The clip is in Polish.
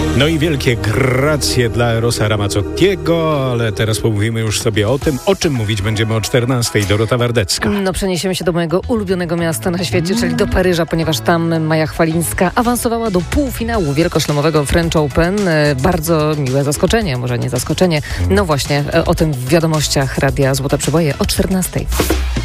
No i wielkie gracje dla Erosa Ramazzottiego, ale teraz pomówimy już sobie o tym, o czym mówić będziemy o 14:00. Dorota Wardecka. No przeniesiemy się do mojego ulubionego miasta na świecie, czyli do Paryża, ponieważ tam Maja Chwalińska awansowała do półfinału wielkoszlemowego French Open. Bardzo miłe zaskoczenie, może nie zaskoczenie. No właśnie, o tym w wiadomościach Radia Złote Przeboje o 14:00.